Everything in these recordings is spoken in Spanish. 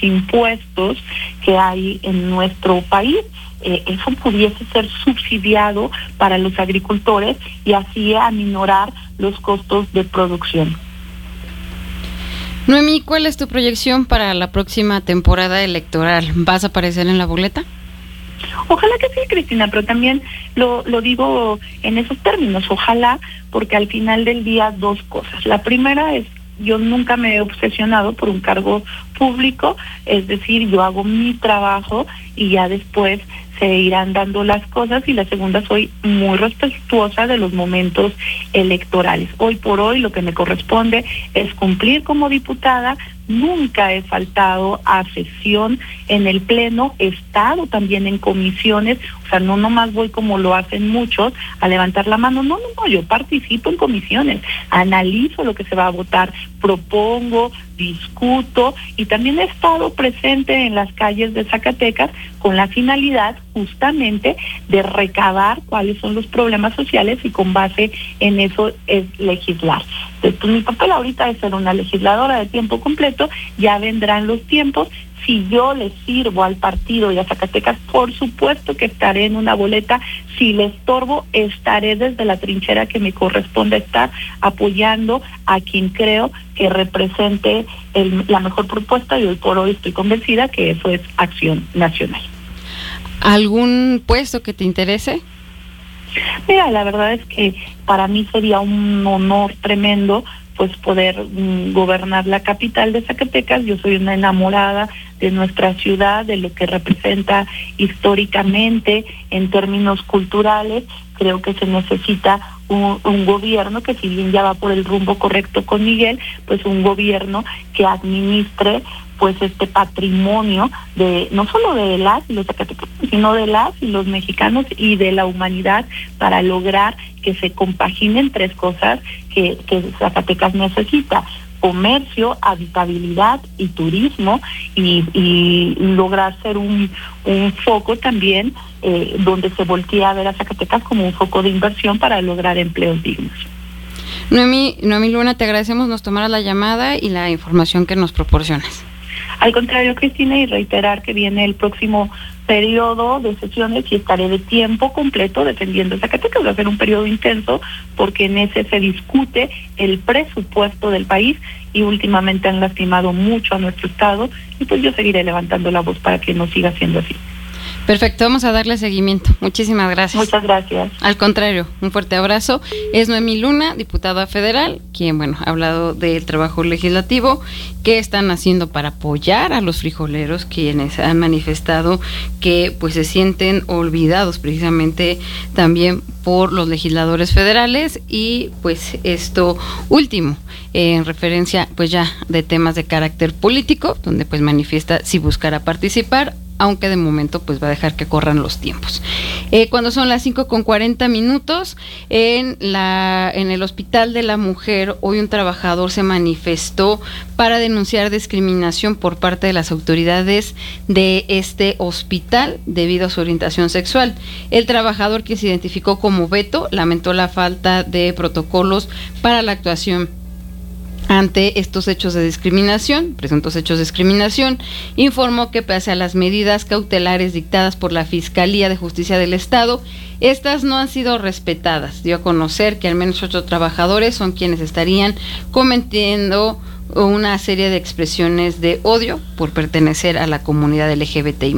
impuestos que hay en nuestro país. Eso pudiese ser subsidiado para los agricultores y así aminorar los costos de producción. Noemí, ¿cuál es tu proyección para la próxima temporada electoral? ¿Vas a aparecer en la boleta? Ojalá que sí, Cristina, pero también lo digo en esos términos, ojalá, porque al final del día dos cosas. La primera es, yo nunca me he obsesionado por un cargo público, es decir, yo hago mi trabajo y ya después se irán dando las cosas, y la segunda, soy muy respetuosa de los momentos electorales. Hoy por hoy lo que me corresponde es cumplir como diputada. Nunca he faltado a sesión en el Pleno, he estado también en comisiones, o sea, no nomás voy como lo hacen muchos a levantar la mano, no, yo participo en comisiones, analizo lo que se va a votar, propongo, discuto, y también he estado presente en las calles de Zacatecas con la finalidad justamente de recabar cuáles son los problemas sociales y con base en eso es legislar. Entonces, mi papel ahorita es ser una legisladora de tiempo completo, ya vendrán los tiempos. Si yo le sirvo al partido y a Zacatecas, por supuesto que estaré en una boleta. Si le estorbo, estaré desde la trinchera que me corresponde estar, apoyando a quien creo que represente la mejor propuesta, y hoy por hoy estoy convencida que eso es Acción Nacional. ¿Algún puesto que te interese? Mira, la verdad es que para mí sería un honor tremendo pues poder gobernar la capital de Zacatecas. Yo soy una enamorada de nuestra ciudad, de lo que representa históricamente en términos culturales. Creo que se necesita un gobierno que, si bien ya va por el rumbo correcto con Miguel, pues un gobierno que administre pues este patrimonio de no solo de las y los zacatecanos, sino de las y los mexicanos y de la humanidad, para lograr que se compaginen tres cosas que Zacatecas necesita: comercio, habitabilidad y turismo, y lograr ser un foco también donde se voltee a ver a Zacatecas como un foco de inversión para lograr empleos dignos. Noemí Luna, te agradecemos nos tomaras la llamada y la información que nos proporcionas. Al contrario, Cristina, y reiterar que viene el próximo periodo de sesiones y estaré de tiempo completo defendiendo Zacatecas. Va a ser un periodo intenso porque en ese se discute el presupuesto del país, y últimamente han lastimado mucho a nuestro estado, y pues yo seguiré levantando la voz para que no siga siendo así. Perfecto, vamos a darle seguimiento. Muchísimas gracias. Muchas gracias. Al contrario, un fuerte abrazo. Es Noemí Luna, diputada federal, quien, ha hablado del trabajo legislativo que están haciendo para apoyar a los frijoleros, quienes han manifestado que pues se sienten olvidados precisamente también por los legisladores federales, y pues esto último en referencia pues ya de temas de carácter político, donde pues manifiesta si buscará participar, aunque de momento pues va a dejar que corran los tiempos. Cuando son las 5:40 en el Hospital de la Mujer, hoy un trabajador se manifestó para denunciar discriminación por parte de las autoridades de este hospital debido a su orientación sexual. El trabajador, que se identificó como Beto, lamentó la falta de protocolos para la actuación ante estos hechos de discriminación, presuntos hechos de discriminación. Informó que pese a las medidas cautelares dictadas por la Fiscalía de Justicia del Estado, estas no han sido respetadas. Dio a conocer que al menos 8 trabajadores son quienes estarían cometiendo una serie de expresiones de odio por pertenecer a la comunidad LGBTI+.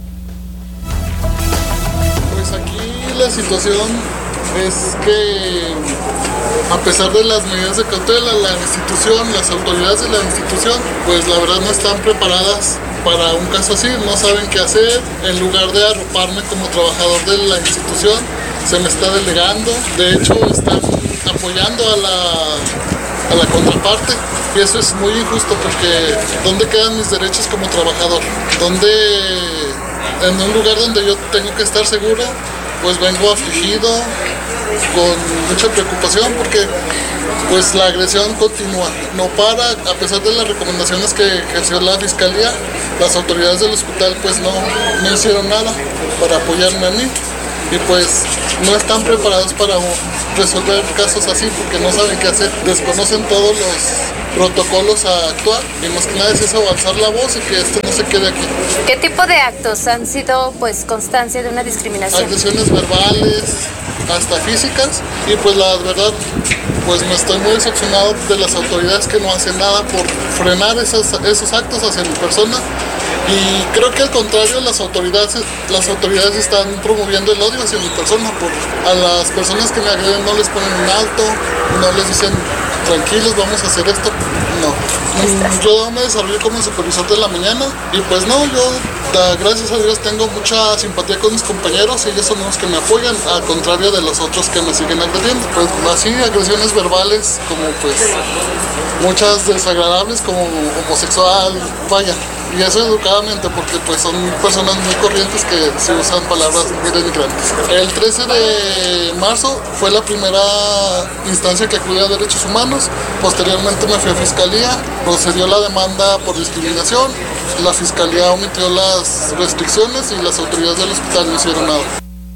Pues aquí la situación es que, a pesar de las medidas de cautela, las autoridades de la institución, pues la verdad no están preparadas para un caso así, no saben qué hacer. En lugar de arroparme como trabajador de la institución, se me está delegando. De hecho, están apoyando a la contraparte, y eso es muy injusto, porque ¿dónde quedan mis derechos como trabajador? ¿Dónde, en un lugar donde yo tengo que estar seguro, pues vengo afligido, con mucha preocupación, porque pues la agresión continúa, no para? A pesar de las recomendaciones que ejerció la Fiscalía, las autoridades del hospital pues no hicieron nada para apoyarme a mí, y pues no están preparados para resolver casos así, porque no saben qué hacer, desconocen todos protocolos a actuar, y más que nada es avanzar la voz y que esto no se quede aquí. ¿Qué tipo de actos han sido pues constancia de una discriminación? Agresiones verbales, hasta físicas, y pues la verdad pues me estoy muy decepcionado de las autoridades que no hacen nada por frenar esos actos hacia mi persona, y creo que al contrario las autoridades están promoviendo el odio hacia mi persona. A las personas que me agreden no les ponen un alto, no les dicen tranquilos, vamos a hacer esto. No, yo me desarrollé como supervisor de la mañana y pues no, yo gracias a Dios tengo mucha simpatía con mis compañeros y ellos son los que me apoyan, al contrario de los otros que me siguen agrediendo. Pues así, agresiones verbales como pues muchas desagradables como homosexual, vaya. Y eso educadamente, porque pues son personas muy corrientes que se usan palabras muy denigrantes. El 13 de marzo fue la primera instancia que acudí a Derechos Humanos. Posteriormente me fui a Fiscalía, procedió la demanda por discriminación. La Fiscalía omitió las restricciones y las autoridades del hospital no hicieron nada.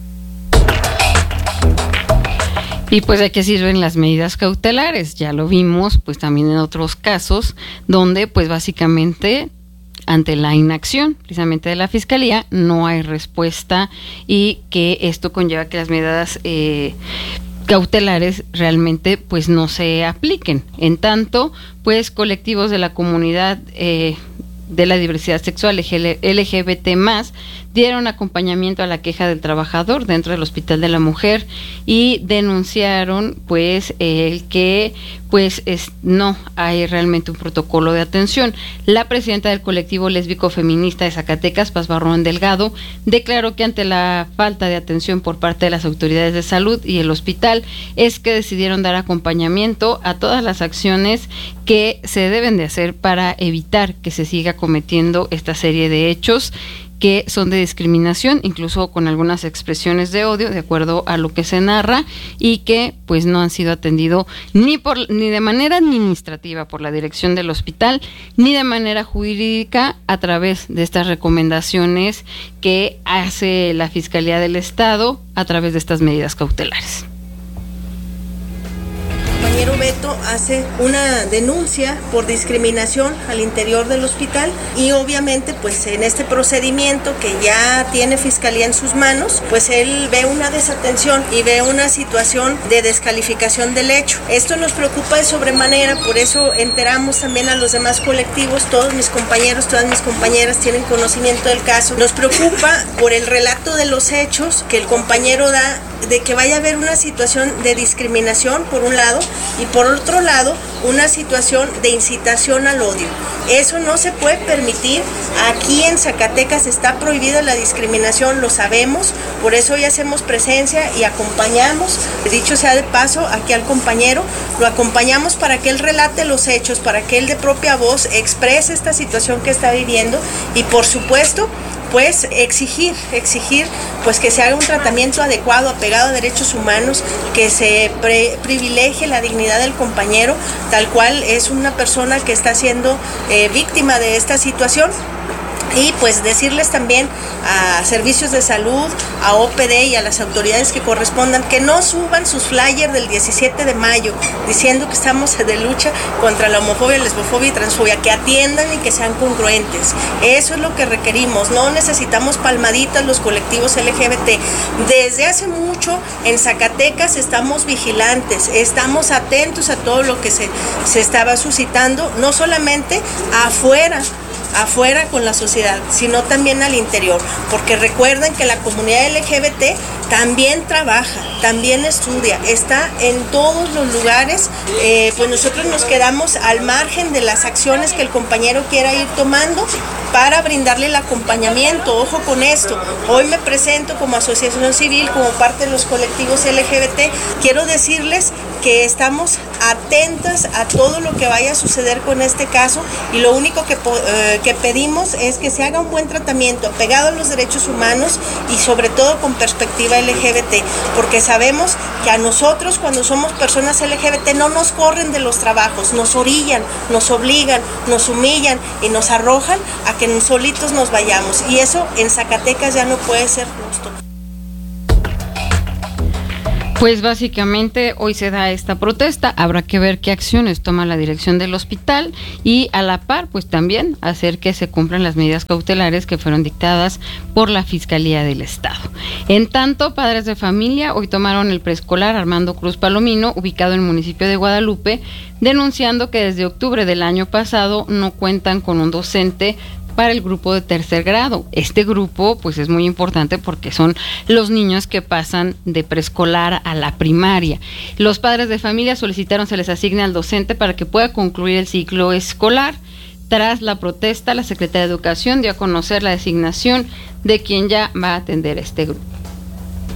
Y pues ¿de qué sirven las medidas cautelares? Ya lo vimos pues también en otros casos donde pues básicamente ante la inacción precisamente de la Fiscalía no hay respuesta, y que esto conlleva que las medidas cautelares realmente pues no se apliquen. En tanto, pues colectivos de la comunidad de la diversidad sexual LGBT+, dieron acompañamiento a la queja del trabajador dentro del Hospital de la Mujer y denunciaron pues que pues no hay realmente un protocolo de atención. La presidenta del colectivo lésbico feminista de Zacatecas, Paz Barrón Delgado, declaró que ante la falta de atención por parte de las autoridades de salud y el hospital es que decidieron dar acompañamiento a todas las acciones que se deben de hacer para evitar que se siga cometiendo esta serie de hechos que son de discriminación, incluso con algunas expresiones de odio, de acuerdo a lo que se narra, y que pues no han sido atendidos ni de manera administrativa por la dirección del hospital, ni de manera jurídica a través de estas recomendaciones que hace la Fiscalía del Estado a través de estas medidas cautelares. Compañero Beto hace una denuncia por discriminación al interior del hospital y obviamente pues en este procedimiento que ya tiene Fiscalía en sus manos, pues él ve una desatención y ve una situación de descalificación del hecho. Esto nos preocupa de sobremanera, por eso enteramos también a los demás colectivos, todos mis compañeros, todas mis compañeras tienen conocimiento del caso. Nos preocupa por el relato de los hechos que el compañero da, de que vaya a haber una situación de discriminación por un lado y por otro lado una situación de incitación al odio. Eso no se puede permitir. Aquí en Zacatecas está prohibida la discriminación, lo sabemos, por eso hoy hacemos presencia y acompañamos, dicho sea de paso, aquí al compañero, lo acompañamos para que él relate los hechos, para que él de propia voz exprese esta situación que está viviendo y por supuesto pues exigir pues que se haga un tratamiento adecuado, apegado a derechos humanos, que se privilegie la dignidad del compañero, tal cual es una persona que está siendo víctima de esta situación. Y pues decirles también a servicios de salud, a OPD y a las autoridades que correspondan que no suban sus flyers del 17 de mayo diciendo que estamos de lucha contra la homofobia, lesbofobia y transfobia, que atiendan y que sean congruentes. Eso es lo que requerimos, no necesitamos palmaditas los colectivos LGBT. Desde hace mucho en Zacatecas estamos vigilantes, estamos atentos a todo lo que se estaba suscitando, no solamente afuera con la sociedad, sino también al interior, porque recuerden que la comunidad LGBT también trabaja, también estudia, está en todos los lugares, pues nosotros nos quedamos al margen de las acciones que el compañero quiera ir tomando para brindarle el acompañamiento. Ojo con esto, hoy me presento como asociación civil, como parte de los colectivos LGBT, quiero decirles que estamos atentas a todo lo que vaya a suceder con este caso y lo único que pedimos es que se haga un buen tratamiento apegado a los derechos humanos y sobre todo con perspectiva LGBT, porque sabemos que a nosotros cuando somos personas LGBT no nos corren de los trabajos, nos orillan, nos obligan, nos humillan y nos arrojan a que solitos nos vayamos, y eso en Zacatecas ya no puede ser justo. Pues básicamente hoy se da esta protesta, habrá que ver qué acciones toma la dirección del hospital y a la par pues también hacer que se cumplan las medidas cautelares que fueron dictadas por la Fiscalía del Estado. En tanto, padres de familia hoy tomaron el preescolar Armando Cruz Palomino, ubicado en el municipio de Guadalupe, denunciando que desde octubre del año pasado no cuentan con un docente para el grupo de tercer grado. Este grupo pues es muy importante porque son los niños que pasan de preescolar a la primaria. Los padres de familia solicitaron se les asigne al docente para que pueda concluir el ciclo escolar. Tras la protesta, la Secretaría de Educación dio a conocer la designación de quien ya va a atender este grupo.